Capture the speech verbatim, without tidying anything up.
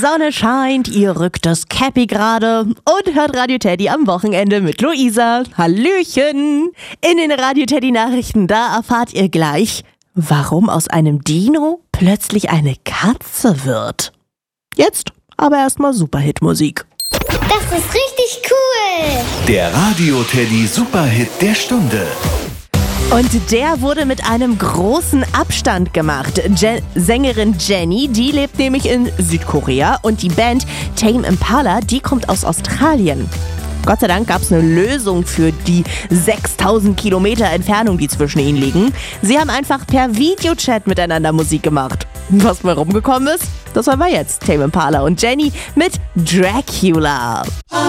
Sonne scheint, ihr rückt das Cappy gerade und hört Radio Teddy am Wochenende mit Luisa. Hallöchen! In den Radio Teddy Nachrichten, da erfahrt ihr gleich, warum aus einem Dino plötzlich eine Katze wird. Jetzt aber erstmal Superhit-Musik. Das ist richtig cool! Der Radio Teddy Superhit der Stunde. Und der wurde mit einem großen Abstand gemacht. Je- Sängerin Jenny, die lebt nämlich in Südkorea und die Band Tame Impala, die kommt aus Australien. Gott sei Dank gab es eine Lösung für die sechstausend Kilometer Entfernung, die zwischen ihnen liegen. Sie haben einfach per Videochat miteinander Musik gemacht. Was mal rumgekommen ist, das hören wir jetzt. Tame Impala und Jenny mit Dracula.